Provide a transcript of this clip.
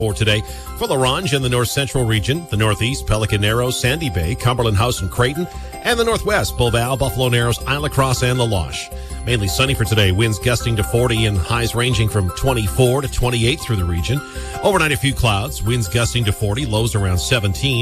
For today, for La Ronge in the north central region, the northeast, Pelican Narrows, Sandy Bay, Cumberland House and Creighton, and the northwest, Beauval, Buffalo Narrows, Isle Cross, and La Loche. Mainly sunny for today, winds gusting to 40 and highs ranging from 24 to 28 through the region. Overnight, a few clouds, winds gusting to 40, lows around 17.